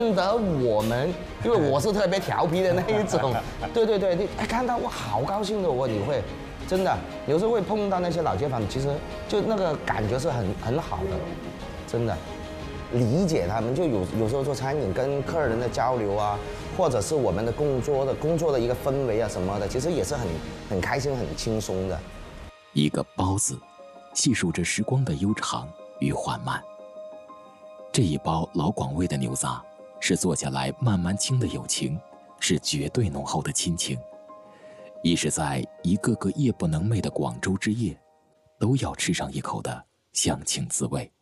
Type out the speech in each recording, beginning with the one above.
得我们，因为我是特别调皮的那一种，对，你看到哇，好高兴的你会，真的有时候会碰到那些老街坊，其实就那个感觉是很好的，真的理解他们，就有时候做餐饮跟客人的交流啊，或者是我们的工作的一个氛围啊什么的，其实也是很开心、很轻松的。 一个包子，细数着时光的悠长与缓慢。这一包老广味的牛杂，是坐下来慢慢亲的友情，是绝对浓厚的亲情，亦是在一个个夜不能寐的广州之夜，都要吃上一口的乡情滋味。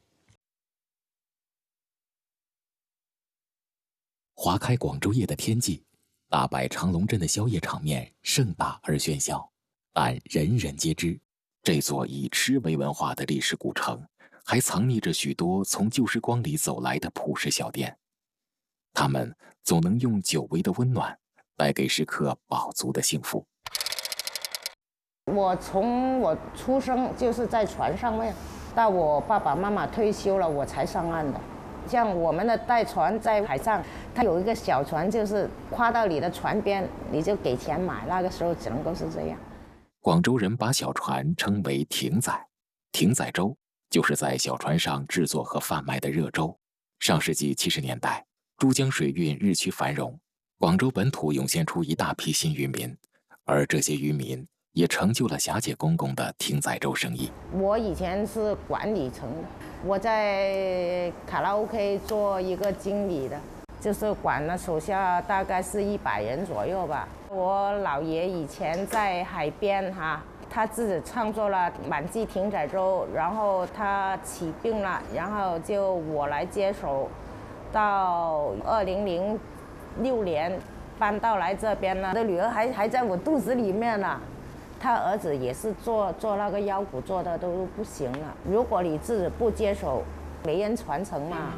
划开广州夜的天际，大摆长龙镇的宵夜场面盛大而喧嚣，但人人皆知，这座以吃为文化的历史古城，还藏匿着许多从旧时光里走来的朴实小店，他们总能用久违的温暖，带给食客饱足的幸福。 我从我出生就是在船上面，到我爸爸妈妈退休了，我才上岸的。像我们的带船在海上，它有一个小船，就是跨到你的船边，你就给钱买。那个时候只能够是这样。 广州人把小船称为艇仔，艇仔粥就是在小船上制作和贩卖的热粥。上世纪70年代，珠江水运日趋繁荣，广州本土涌现出一大批新渔民，而这些渔民也成就了霞姐公公的艇仔粥生意。 我以前是管理层的，我在卡拉 OK 做一个经理的，就是管了手下大概是100人左右吧。我姥爷以前在海边他自己创作了满记艇仔粥，然后他起病了，然后就我来接手，到2006年搬到来这边了。我的女儿还在我肚子里面呢，他儿子也是做那个腰鼓做的都不行了。如果你自己不接手，没人传承嘛。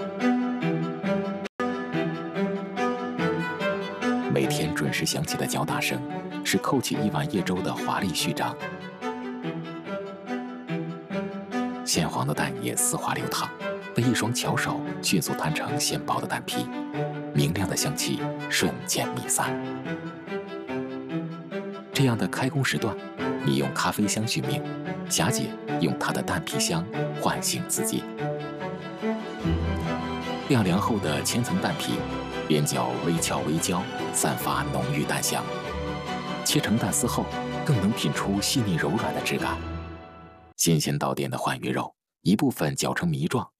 每天准时响起的搅打声，是扣起一碗夜粥的华丽序章。鲜黄的蛋液丝滑流淌，被一双巧手迅速摊成纤薄的蛋皮，明亮的香气瞬间弥散。这样的开工时段，你用咖啡香续命，霞姐用她的蛋皮香唤醒自己。晾凉后的千层蛋皮，边角微翘微焦，散发浓郁蛋香。切成蛋丝后，更能品出细腻柔软的质感。新鲜到店的鲩鱼肉，一部分搅成糜状，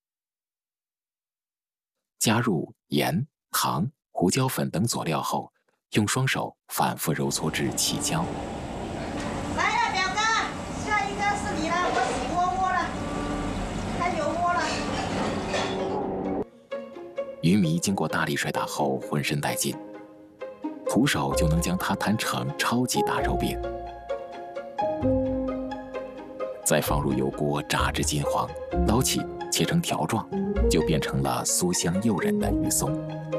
加入盐、糖、胡椒粉等佐料后，用双手反复揉搓至起胶。 来了，表哥，下一个是你了，我洗窝窝了，开油窝了。 鱼糜经过大力甩打后，浑身带劲，徒手就能将它摊成超级大肉饼，再放入油锅炸至金黄，捞起切成条状，就变成了酥香诱人的鱼松。